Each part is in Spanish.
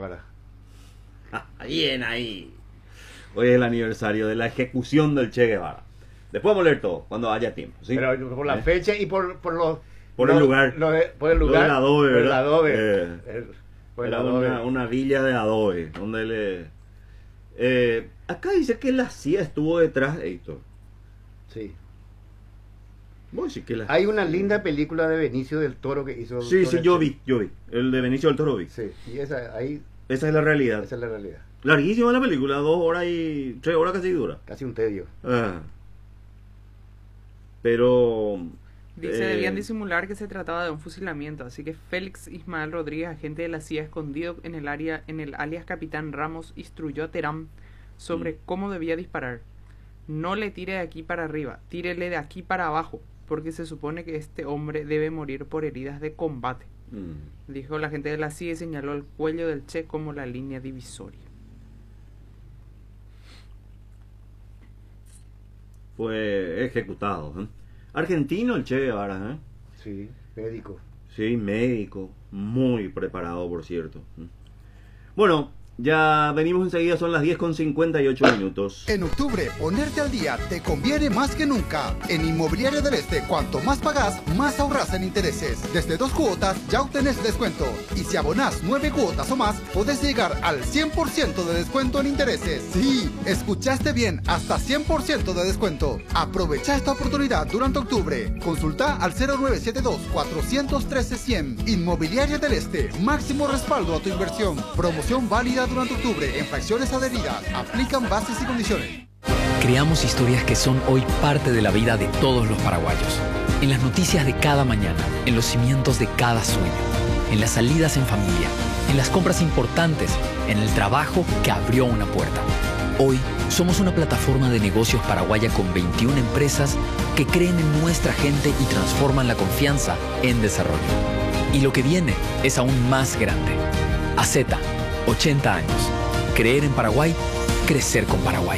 Guevara. Bien ahí. Hoy es el aniversario de la ejecución del Che Guevara. Después vamos a leer todo, cuando haya tiempo, ¿sí? Pero por la fecha y por los... Por el lugar. Por el lugar. Por el adobe, por el ¿verdad? adobe. Por el Era adobe. una villa de adobe, donde le... acá dice que la CIA estuvo detrás, Héctor. Sí. Vos decís que la... Hay una linda película de Benicio del Toro que hizo... Sí, Doctor yo H. vi. El de Benicio del Toro vi. Sí, y esa, ahí, Esa es la realidad. esa es la realidad. Larguísima la película, 2 horas y... 3 horas casi dura. Casi un tedio. Pero... Dice, debían disimular que se trataba de un fusilamiento, así que Félix Ismael Rodríguez, agente de la CIA escondido en el alias Capitán Ramos, instruyó a Terán sobre cómo debía disparar. No le tire de aquí para arriba, tírele de aquí para abajo, porque se supone que este hombre debe morir por heridas de combate. Dijo la agente de la CIA y señaló el cuello del Che como la línea divisoria. Fue ejecutado, ¿eh? Argentino el Che Guevara, ¿eh? Sí, médico. Sí, médico, muy preparado, por cierto. Bueno, ya venimos enseguida, son las 10:58. En octubre, ponerte al día te conviene más que nunca. En Inmobiliaria del Este, cuanto más pagás, más ahorrás en intereses. Desde 2 cuotas ya obtenés descuento. Y si abonás 9 cuotas o más, podés llegar al 100% de descuento en intereses. Sí, escuchaste bien, hasta 100% de descuento. Aprovecha esta oportunidad durante octubre. Consulta al 0972-413-100. Inmobiliaria del Este, máximo respaldo a tu inversión. Promoción válida durante octubre en fracciones adheridas. Aplican bases y condiciones. Creamos historias que son hoy parte de la vida de todos los paraguayos. En las noticias de cada mañana, en los cimientos de cada sueño, en las salidas en familia, en las compras importantes, en el trabajo que abrió una puerta. Hoy somos una plataforma de negocios paraguaya con 21 empresas que creen en nuestra gente y transforman la confianza en desarrollo. Y lo que viene es aún más grande. AZ, 80 años. Creer en Paraguay, crecer con Paraguay.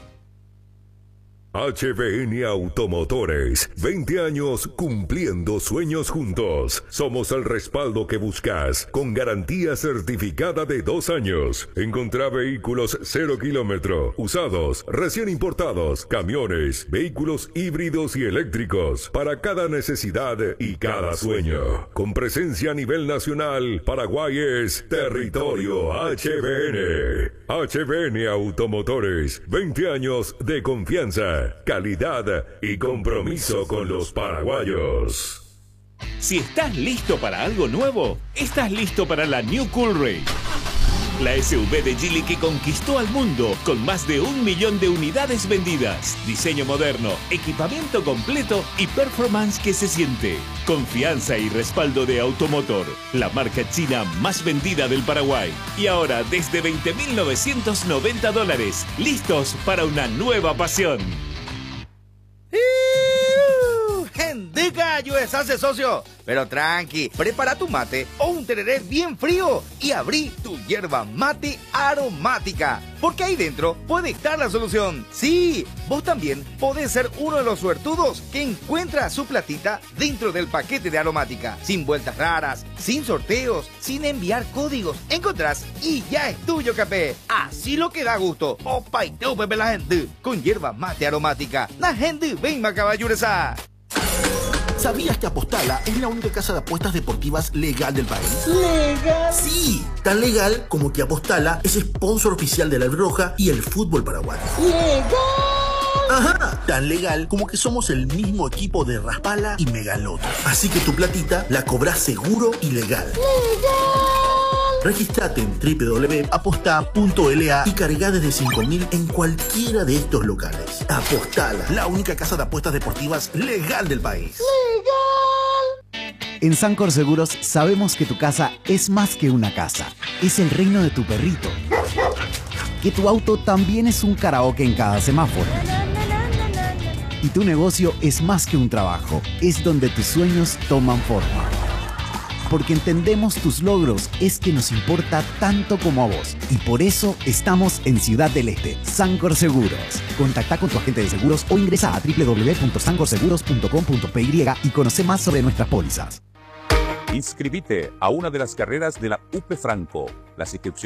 HBN Automotores, 20 años cumpliendo sueños juntos. Somos el respaldo que buscas, con garantía certificada de 2 años. Encontrá vehículos 0 kilómetro, usados, recién importados, camiones, vehículos híbridos y eléctricos, para cada necesidad y cada sueño. Con presencia a nivel nacional, Paraguay es territorio HBN. HBN Automotores, 20 años de confianza, calidad y compromiso con los paraguayos. Si estás listo para algo nuevo, estás listo para la New Cool Ray. La SUV de Geely que conquistó al mundo con más de 1 millón de unidades vendidas. Diseño moderno, equipamiento completo y performance que se siente. Confianza y respaldo de Automotor, la marca china más vendida del Paraguay. Y ahora desde $20.990, listos para una nueva pasión. ¡Hendica, USA, socio! Pero tranqui, prepara tu mate o un tereré bien frío y abrí tu yerba mate aromática. Porque ahí dentro puede estar la solución. Sí, vos también podés ser uno de los suertudos que encuentra su platita dentro del paquete de aromática. Sin vueltas raras, sin sorteos, sin enviar códigos. Encontrás y ya es tuyo, capé. Así lo que da gusto. Opa y teu, pepe la gente. Con yerba mate aromática. La gente ven macaballuresa. ¿Sabías que Apostala es la única casa de apuestas deportivas legal del país? ¿Legal? Sí, tan legal como que Apostala es sponsor oficial de la Roja y el fútbol paraguayo. ¡Legal! Ajá, tan legal como que somos el mismo equipo de Raspala y Megaloto. Así que tu platita la cobrás seguro y legal. ¡Legal! Registrate en www.aposta.la y cargá desde 5.000 en cualquiera de estos locales. Apostala, la única casa de apuestas deportivas legal del país. ¡Legal! En Sancor Seguros sabemos que tu casa es más que una casa. Es el reino de tu perrito. Que tu auto también es un karaoke en cada semáforo. Y tu negocio es más que un trabajo. Es donde tus sueños toman forma. Porque entendemos tus logros, es que nos importa tanto como a vos. Y por eso estamos en Ciudad del Este. Sancor Seguros. Contacta con tu agente de seguros o ingresa a www.sancorseguros.com.py y conoce más sobre nuestras pólizas. Inscribite a una de las carreras de la UP Franco. Las inscripciones